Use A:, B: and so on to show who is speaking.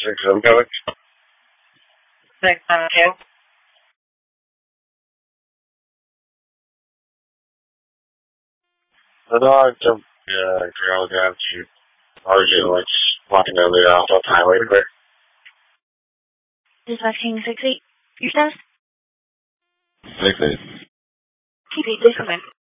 A: 6 going.
B: 672.
A: The dog jumped girl down to Origin, like walking down the off highway quick.
B: Dispatch King 68. Your status?
A: 6-8.
B: Keep it, please come in.